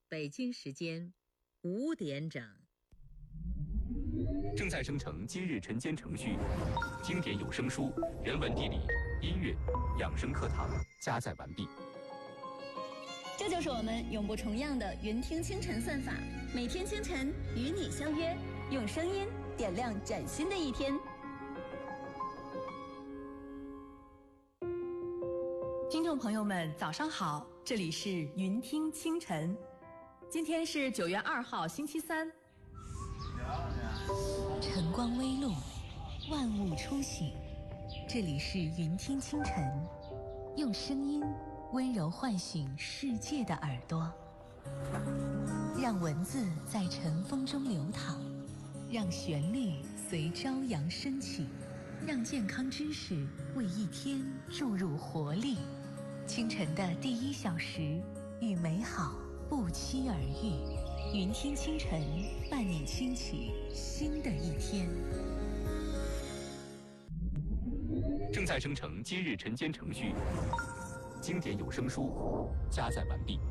北京时间5点整。 正在生成今日晨间程序，经典有声书、人文地理、音乐、养生课堂加载完毕。 这就是我们永不重样的云听清晨算法，每天清晨与你相约，用声音点亮崭新的一天。 听众朋友们，早上好，这里是云听清晨。今天是9月2号，星期三。 晨光微露，万物初醒，这里是云听清晨，用声音温柔唤醒世界的耳朵，让文字在晨风中流淌，让旋律随朝阳升起，让健康知识为一天注入活力。清晨的第1小时，与美好不期而遇，云听清晨，伴你轻启新的一天。 正在生成今日晨间程序，经典有声书加载完毕。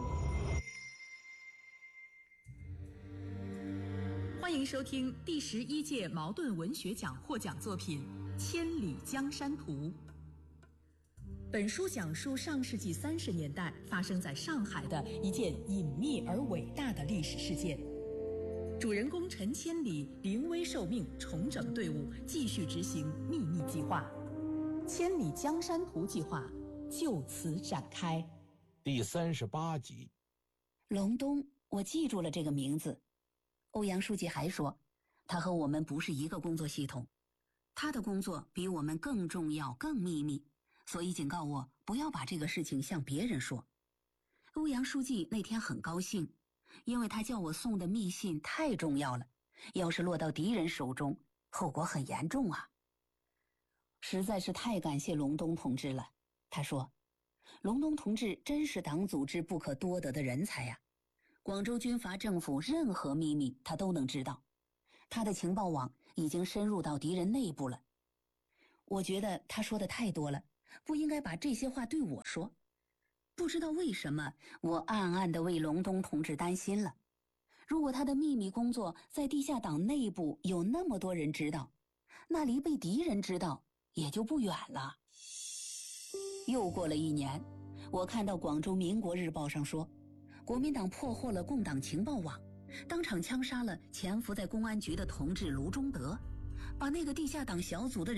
欢迎收听第11届茅盾文学奖获奖作品《千里江山图》。本书讲述上世纪30年代发生在上海的一件隐秘而伟大的历史事件。主人公陈千里临危受命，重整队伍，继续执行秘密计划。千里江山图计划就此展开。 第38集。 隆冬，我记住了这个名字。欧阳书记还说，他和我们不是一个工作系统，他的工作比我们更重要、更秘密，所以警告我不要把这个事情向别人说。欧阳书记那天很高兴，因为他叫我送的密信太重要了，要是落到敌人手中，后果很严重啊。实在是太感谢隆冬同志了，他说，隆冬同志真是党组织不可多得的人才呀。广州军阀政府任何秘密他都能知道，他的情报网已经深入到敌人内部了。我觉得他说的太多了，不应该把这些话对我说。不知道为什么，我暗暗地为隆冬同志担心了。如果他的秘密工作在地下党内部有那么多人知道，那离被敌人知道也就不远了。又过了1年，我看到广州民国日报上说，国民党破获了共党情报网，当场枪杀了潜伏在公安局的同志卢中德，把那个地下党小组的人